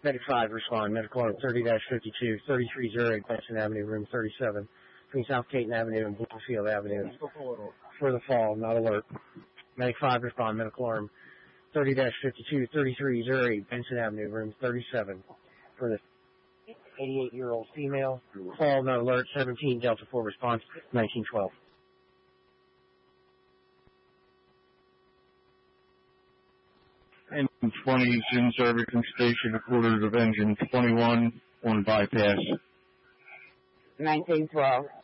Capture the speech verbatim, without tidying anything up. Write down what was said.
Medic five, respond. Medical alarm thirty fifty-two, thirty-three Zurich, Benson Avenue, room thirty-seven, between South Caton Avenue and Bloomfield Avenue. For the fall, not alert. Medic five, respond. Medical alarm thirty fifty-two, thirty-three Zurich, Benson Avenue, room thirty-seven. For the eighty-eight-year-old female. Fall, not alert. seventeen Delta four, response nineteen twelve. And twenty in Surbiton Station, quarters of engine twenty-one on bypass. nineteen twelve.